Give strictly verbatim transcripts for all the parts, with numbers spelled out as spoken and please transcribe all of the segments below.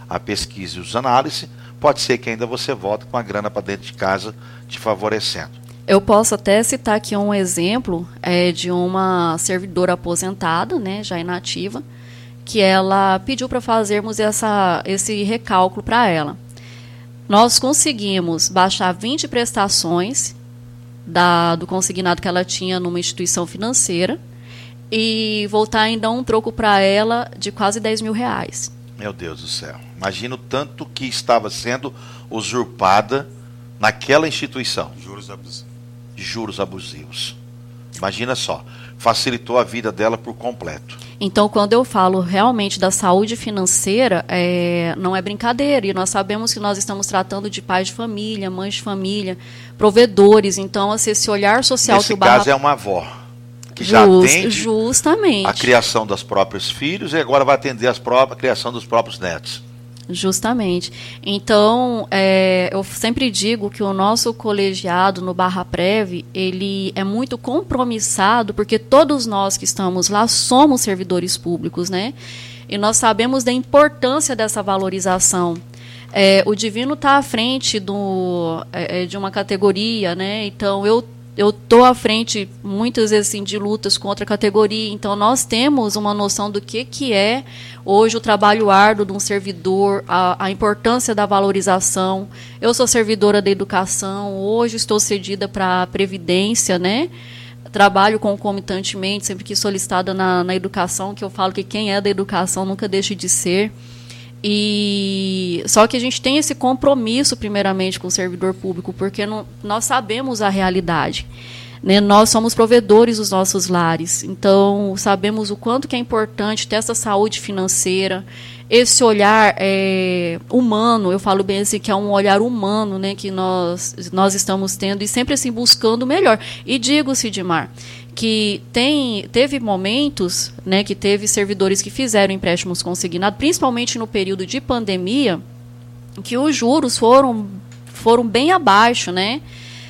a pesquisa e os análises, pode ser que ainda você volte com a grana para dentro de casa, te favorecendo. Eu posso até citar aqui um exemplo é, de uma servidora aposentada, né, já inativa, que ela pediu para fazermos essa, esse recálculo para ela. Nós conseguimos baixar vinte prestações da, do consignado que ela tinha numa instituição financeira e voltar ainda um troco para ela de quase dez mil reais. Meu Deus do céu. Imagina o tanto que estava sendo usurpada naquela instituição. Juros abusivos. Juros abusivos. Imagina só, facilitou a vida dela por completo. Então, quando eu falo realmente da saúde financeira, é, não é brincadeira. E nós sabemos que nós estamos tratando de pais de família, mães de família, provedores. Então, assim, esse olhar social... Nesse que o caso Barra... é uma avó, que já Just, atende justamente. a criação dos próprios filhos e agora vai atender as próprias, a criação dos próprios netos. Justamente. Então, é, eu sempre digo que o nosso colegiado no Barra Prev, ele é muito compromissado, porque todos nós que estamos lá somos servidores públicos, né? E nós sabemos da importância dessa valorização. É, o Divino está à frente do, é, de uma categoria, né? Então, eu eu estou à frente, muitas vezes, assim, de lutas contra a categoria. Então, nós temos uma noção do que, que é hoje o trabalho árduo de um servidor, a, a importância da valorização. Eu sou servidora da educação, hoje estou cedida para a Previdência, né? Trabalho concomitantemente, sempre que solicitada na, na educação, que eu falo que quem é da educação nunca deixa de ser. E só que a gente tem esse compromisso primeiramente com o servidor público, porque não, nós sabemos a realidade, né? Nós somos provedores dos nossos lares, então sabemos o quanto que é importante ter essa saúde financeira, esse olhar é, humano. Eu falo bem assim, que é um olhar humano, né, que nós, nós estamos tendo e sempre assim buscando o melhor. E digo, Sidmar, que tem, teve momentos, né, que teve servidores que fizeram empréstimos consignados, principalmente no período de pandemia, que os juros foram, foram bem abaixo, né?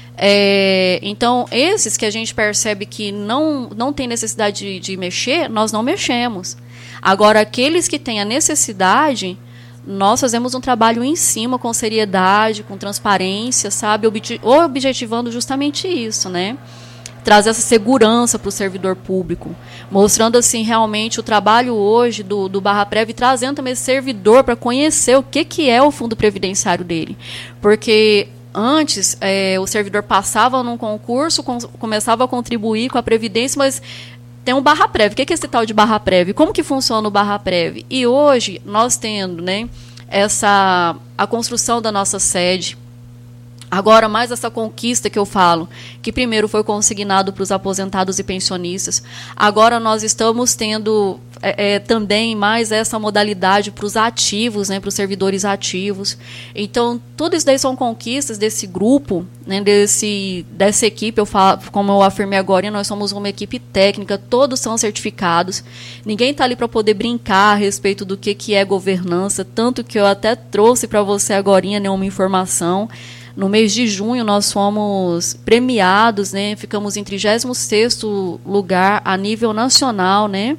É, então, esses que a gente percebe que não, não tem necessidade de, de mexer, nós não mexemos. Agora, aqueles que têm a necessidade, nós fazemos um trabalho em cima, com seriedade, com transparência, sabe? Obje- objetivando justamente isso, né? Trazer essa segurança para o servidor público, mostrando assim realmente o trabalho hoje do, do Barra Prev, trazendo também esse servidor para conhecer o que, que é o fundo previdenciário dele. Porque antes é, o servidor passava num concurso, com, começava a contribuir com a Previdência, mas tem um Barra Prev. O que é esse tal de Barra Prev? Como que funciona o Barra Prev? E hoje, nós tendo, né, essa, a construção da nossa sede, agora, mais essa conquista que eu falo, que primeiro foi consignado para os aposentados e pensionistas, agora nós estamos tendo é, é, também mais essa modalidade para os ativos, né, para os servidores ativos. Então, tudo isso daí são conquistas desse grupo, né, desse, dessa equipe. Eu falo, como eu afirmei agora, nós somos uma equipe técnica, todos são certificados, ninguém está ali para poder brincar a respeito do que, que é governança, tanto que eu até trouxe para você agorinha, né, uma informação. No mês de junho, nós fomos premiados, né? Ficamos em trigésimo sexto lugar a nível nacional, né?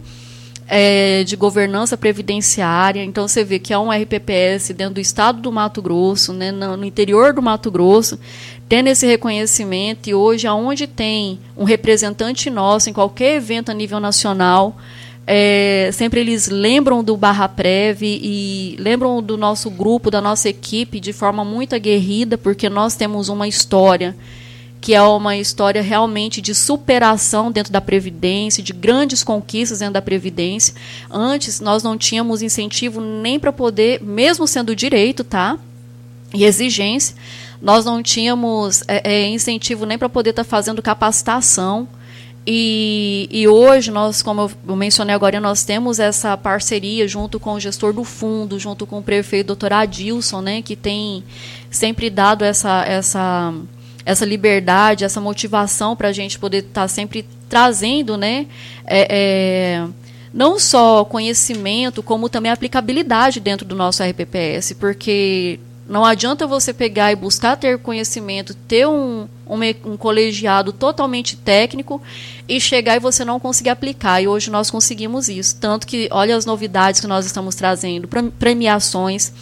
É, de governança previdenciária. Então, você vê que é um R P P S dentro do estado do Mato Grosso, né? no, no interior do Mato Grosso, tendo esse reconhecimento. E hoje, aonde tem um representante nosso em qualquer evento a nível nacional, É, sempre eles lembram do Barra Prev e lembram do nosso grupo, da nossa equipe, de forma muito aguerrida, porque nós temos uma história que é uma história realmente de superação dentro da Previdência, de grandes conquistas dentro da Previdência. Antes, nós não tínhamos incentivo nem para poder, mesmo sendo direito, tá? E exigência, nós não tínhamos é, é, incentivo nem para poder estar tá fazendo capacitação. E, e hoje, nós, como eu mencionei agora, nós temos essa parceria junto com o gestor do fundo, junto com o prefeito doutor Adilson, né, que tem sempre dado essa, essa, essa liberdade, essa motivação para a gente poder estar tá sempre trazendo, né, é, é, não só conhecimento, como também aplicabilidade dentro do nosso R P P S, porque não adianta você pegar e buscar ter conhecimento, ter um, um, um colegiado totalmente técnico e chegar e você não conseguir aplicar. E hoje nós conseguimos isso. Tanto que, olha as novidades que nós estamos trazendo, premiações.